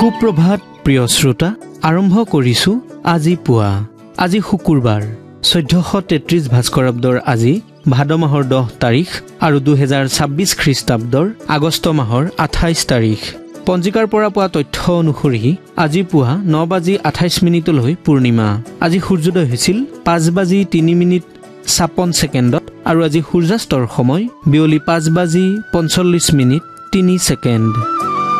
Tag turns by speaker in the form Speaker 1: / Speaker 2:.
Speaker 1: সুপ্ৰভাত প্ৰিয় শ্ৰোতা, আৰম্ভ কৰিছো আজি পুৱা। আজি শুকুৰবাৰ 1433 ভাস্কৰাব্দৰ আজি ভাদ মাহৰ 10 তাৰিখ আৰু 2026 খ্ৰীষ্টাব্দৰ আগষ্ট মাহৰ 28 তাৰিখ। পঞ্জিকাৰ পৰা পোৱা তথ্য অনুসৰি আজি পুৱা 9:28 পূৰ্ণিমা। আজি সূৰ্যোদয় হৈছিল 5:03:56 আৰু আজি সূৰ্যাস্তৰ সময় বিয়লি 5:45 3 ছেকেণ্ড।